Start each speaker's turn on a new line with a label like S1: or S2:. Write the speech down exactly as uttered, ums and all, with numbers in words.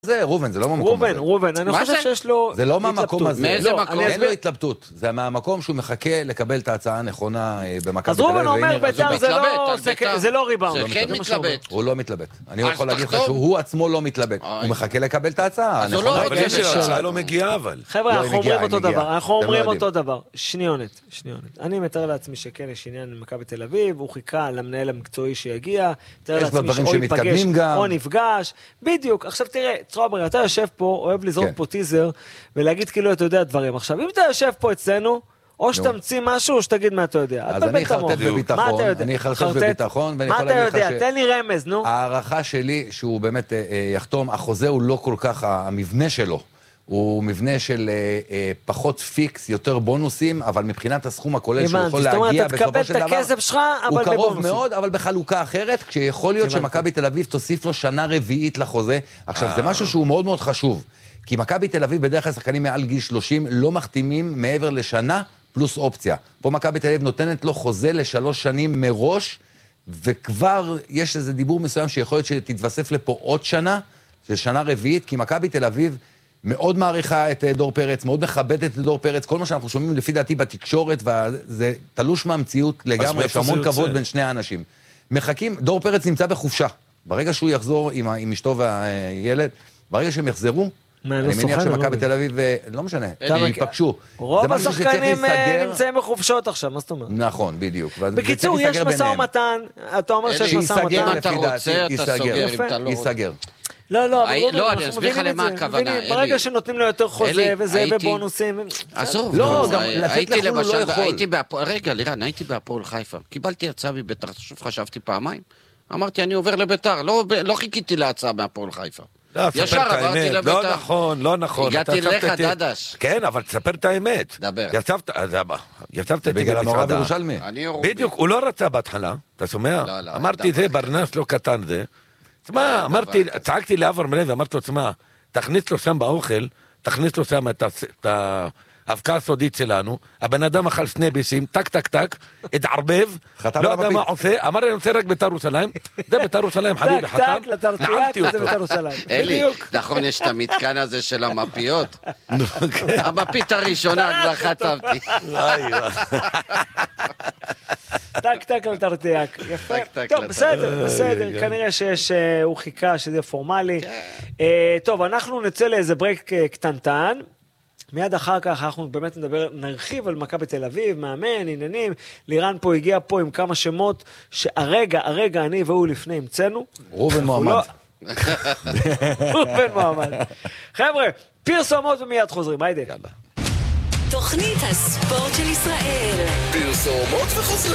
S1: זה רובן, זה לא מהמקום
S2: רובן,
S1: הזה.
S2: רובן, אני חושב שיש לו...
S1: זה לא מהמקום הזה.
S3: מאיזה מקום?
S1: אין לו התלבטות. זה מהמקום שהוא מחכה לקבל את ההצעה הנכונה במכבי
S2: אז
S1: תל אביב.
S2: רובן אומר, בית"ר זה לא ריבאונד.
S3: זה כן מתלבט.
S1: הוא לא מתלבט. אני יכול להגיד לך שהוא עצמו לא מתלבט. הוא מחכה לקבל את ההצעה.
S4: אבל יש שההצעה לא מגיעה, אבל.
S2: חבר'ה, אנחנו אומרים אותו דבר. אנחנו אומרים אותו דבר. שניונת, שניונת. אני מתאר לעצמי שכן יש עניין במכבי תל אביב, הוא חיכה למנהל המקצועי שיגיע, מתאר לעצמי שאו ייפגש או נפגש. בדיוק. עכשיו תראה, צרובר, אתה יושב פה, אוהב לזרוק פה טיזר, ולהגיד כאילו אתה יודע דברים. עכשיו, אם אתה יושב פה אצלנו, או שתמציא משהו, או שתגיד מה אתה יודע.
S1: אז אני חרטט בביטחון, אני חרטט בביטחון, ואני יכול להגיד לך ש...
S2: מה אתה יודע? תן לי רמז, נו.
S1: הערכה שלי, שהוא באמת יחתום, החוזה הוא לא כל כך, המבנה שלו, הוא מבנה של פחות פיקס, יותר בונוסים, אבל מבחינת הסכום הכולל שהוא יכול להגיע בסופו של דבר, הוא קרוב מאוד, אבל בחלוקה אחרת, כשיכול להיות שמכבי תל אביב תוסיף לו שנה רביעית לחוזה. עכשיו, זה משהו שהוא מאוד מאוד חשוב, כי מכבי תל אביב בדרך כלל שחקנים מעל גיל שלושים לא מחתימים מעבר לשנה פלוס אופציה. פה מכבי תל אביב נותנת לו חוזה לשלוש שנים מראש, וכבר יש איזה דיבור מסוים שיכול להיות שתתווסף לפה עוד שנה, של שנה רביעית, כי מכבי תל אביב מאוד מעריכה את דור פרץ, מאוד מכבדת את דור פרץ, כל מה שאנחנו שומעים לפי דעתי בתקשורת, וזה תלוש מהמציאות לגמרי, יש המון כבוד בין שני האנשים. מחכים, דור פרץ נמצא בחופשה, ברגע שהוא יחזור עם, עם אשתו והילד, ברגע שהם יחזרו, אני מניח שמכבי תל אביב, לא משנה, ייפגשו.
S2: רוב השחקנים נמצאים בחופשות עכשיו, מה זאת אומרת?
S1: נכון, בדיוק.
S2: בקיצור, יש משא ומתן, אתה אומר שיש משא ומתן.
S3: אם אתה רוצה, אתה סוגר, אם אתה לא רוצה.
S1: ייסגר.
S2: לא, לא,
S3: לא, אני אסביר לך למה הכוונה.
S2: ברגע שנותנים לו יותר חוזה וזה ובונוסים.
S3: עזוב,
S1: לא, גם לצאת לחול הוא לא יכול.
S3: רגע, לירן, הייתי בהפועל חיפה. קיבלתי הצעה מבית"ר, שוב חשבתי פעמיים. אמרתי, אני עובר לבית"ר, לא חיכיתי להצעה מהפועל חיפה. ישר עברתי לבית"ר.
S4: לא נכון, לא נכון.
S3: הגעתי לך, דדש.
S4: כן, אבל תספר את האמת.
S3: דבר.
S4: יצבת אותי
S1: בגלל המורה בירושלמי.
S4: בדיוק, הוא לא רצה בהתחלה, אתה שומע? אמרתי, זה ברנס לא קטן זה. תשמע, אמרתי, צעקתי לאבר מלא ואמרתי לו, תשמע, תכניס לו שם באוכל, תכניס לו שם את ההבקעה הסודית שלנו, הבן אדם אכל שני ביסים, טק טק טק, התערבב, לא יודע מה עושה, אמר לי, אני רוצה רק בית"ר ירושלים, זה בית"ר ירושלים, חביבי,
S2: חתם, טק טק, לתרטייה, זה בית"ר ירושלים.
S3: אלי, נכון, יש את המתקן הזה של המפיות? המפית הראשונה כבר חטפתי.
S2: טק טק על תרטיאק, יפה. טוב, בסדר, בסדר, כנראה שיש, הוא חיכה שזה יהיה פורמלי. טוב, אנחנו נצא לאיזה ברייק קטנטן, מיד אחר כך אנחנו באמת נדבר, נרחיב על מכבי תל אביב, מאמן, עניינים. לירן פה הגיע פה עם כמה שמות שהרגע, הרגע אני והוא לפני המצאנו.
S1: רובן מועמד.
S2: רובן מועמד. חבר'ה, פרסומות ומיד חוזרים, היידה.
S5: תוכנית הספורט של ישראל.
S6: פרסומות וחוזרים.